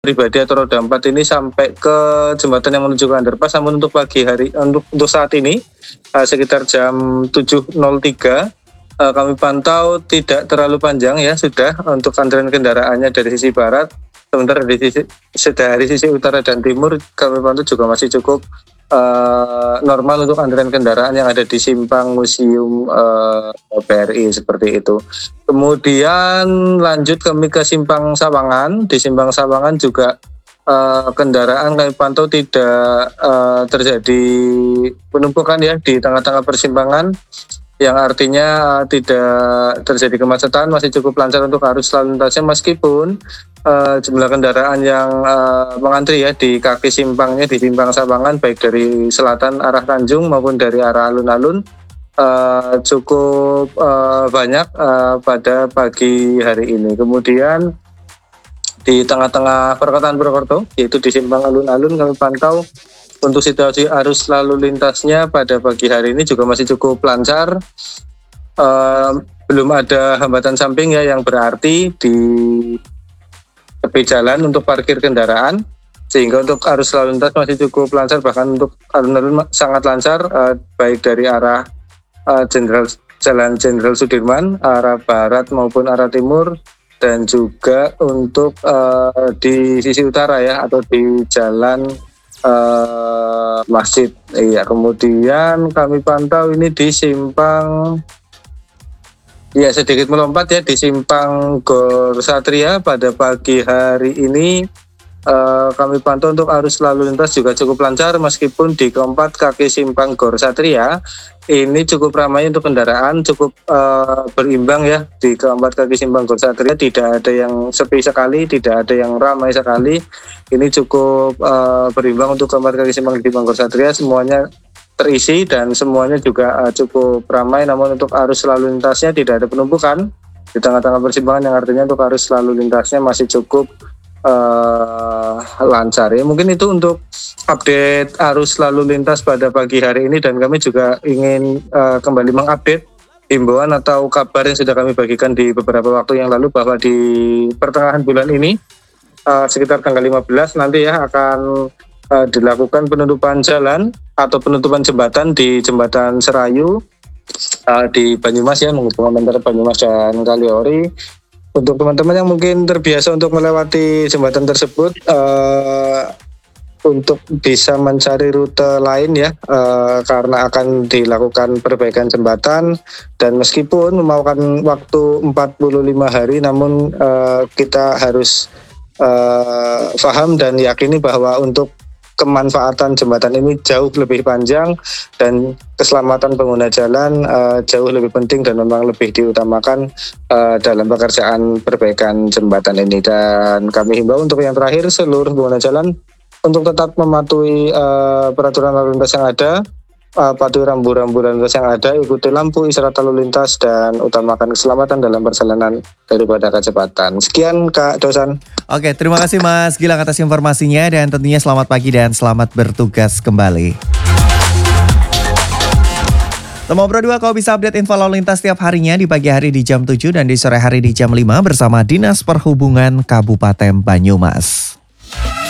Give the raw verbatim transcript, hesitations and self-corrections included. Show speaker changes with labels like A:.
A: pribadi atau roda empat ini sampai ke jembatan yang menuju ke underpass. Namun untuk pagi hari, untuk, untuk saat ini uh, sekitar jam tujuh nol tiga uh, kami pantau tidak terlalu panjang ya sudah untuk antrian kendaraannya dari sisi barat. Sementara dari sisi, dari sisi utara dan timur kami pantau juga masih cukup uh, normal untuk antrian kendaraan yang ada di simpang museum uh, B R I seperti itu. Kemudian lanjut kami ke simpang Sawangan. Di simpang Sawangan juga uh, kendaraan kami pantau tidak uh, terjadi penumpukan ya di tengah-tengah persimpangan, yang artinya uh, tidak terjadi kemacetan, masih cukup lancar untuk arus lalu lintasnya meskipun uh, jumlah kendaraan yang uh, mengantri ya di kaki simpangnya di simpang Sawangan baik dari selatan arah Tanjung maupun dari arah alun-alun uh, cukup uh, banyak uh, pada pagi hari ini. Kemudian di tengah-tengah perkotaan Purwokerto yaitu di simpang alun-alun kami pantau untuk situasi arus lalu lintasnya pada pagi hari ini juga masih cukup lancar. Uh, belum ada hambatan samping ya yang berarti di tepi jalan untuk parkir kendaraan, sehingga untuk arus lalu lintas masih cukup lancar, bahkan untuk alun-alun sangat lancar uh, baik dari arah Jenderal uh, Jalan Jenderal Sudirman arah barat maupun arah timur, dan juga untuk uh, di sisi utara ya atau di jalan Uh, masjid. Iya, kemudian kami pantau ini di simpang, ya sedikit melompat ya di simpang Gor Satria pada pagi hari ini uh, kami pantau untuk arus lalu lintas juga cukup lancar meskipun di keempat kaki simpang Gor Satria ini cukup ramai untuk kendaraan, cukup uh, berimbang ya di keempat kaki simpang Gor Satria, tidak ada yang sepi sekali, tidak ada yang ramai sekali. Ini cukup uh, berimbang untuk keempat kaki simpang di Gor Satria, semuanya terisi dan semuanya juga uh, cukup ramai. Namun untuk arus lalu lintasnya tidak ada penumpukan di tengah-tengah persimpangan, yang artinya untuk arus lalu lintasnya masih cukup uh, lancar ya. Mungkin itu untuk update arus lalu lintas pada pagi hari ini, dan kami juga ingin uh, kembali mengupdate himbauan atau kabar yang sudah kami bagikan di beberapa waktu yang lalu bahwa di pertengahan bulan ini uh, sekitar tanggal lima belas nanti ya akan uh, dilakukan penutupan jalan atau penutupan jembatan di Jembatan Serayu uh, di Banyumas ya, menghubungkan antara Banyumas dan Kaliori. Untuk teman-teman yang mungkin terbiasa untuk melewati jembatan tersebut, uh, untuk bisa mencari rute lain ya, uh, karena akan dilakukan perbaikan jembatan, dan meskipun memakan waktu empat puluh lima hari, namun uh, kita harus uh, paham dan yakini bahwa untuk kemanfaatan jembatan ini jauh lebih panjang dan keselamatan pengguna jalan uh, jauh lebih penting dan memang lebih diutamakan uh, dalam pekerjaan perbaikan jembatan ini. Dan kami himbau untuk yang terakhir seluruh pengguna jalan untuk tetap mematuhi uh, peraturan lalu lintas yang ada, uh, patuhi rambu-rambu lalu lintas yang ada, ikuti lampu isyarat lalu lintas, dan utamakan keselamatan dalam perjalanan daripada kecepatan. Sekian Kak Dosan.
B: Oke, terima kasih Mas Gilang atas informasinya, dan tentunya selamat pagi dan selamat bertugas kembali. Temu Pro dua, kau bisa update info lalu lintas setiap harinya di pagi hari di jam tujuh dan di sore hari di jam lima bersama Dinas Perhubungan Kabupaten Banyumas.